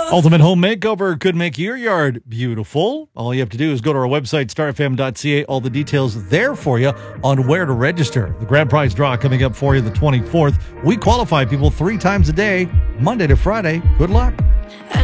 Ultimate Home Makeover could make your yard beautiful. All you have to do is go to our website, starfm.ca. All the details there for you on where to register. The grand prize draw coming up for you the 24th. We qualify people 3 times a day, Monday to Friday. Good luck.